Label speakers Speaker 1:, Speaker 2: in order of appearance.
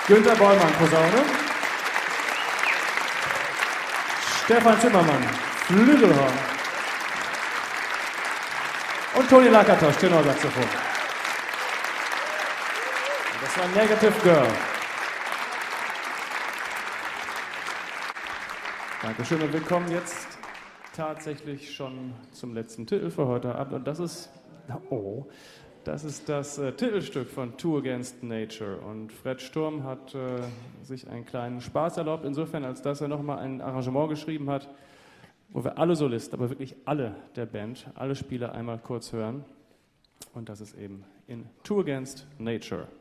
Speaker 1: Günther Bollmann, Posaune. Stefan Zimmermann, Flügelhorn. Und Toni Lakatosch, Tenorsaxophon. Das war Negative Girl. Dankeschön und wir kommen jetzt tatsächlich schon zum letzten Titel für heute Abend. Und das ist das Titelstück von Two Against Nature. Und Fred Sturm hat sich einen kleinen Spaß erlaubt, insofern, als dass er nochmal ein Arrangement geschrieben hat, wo wir alle Solisten, aber wirklich alle der Band, alle Spieler einmal kurz hören. Und das ist eben in Two Against Nature.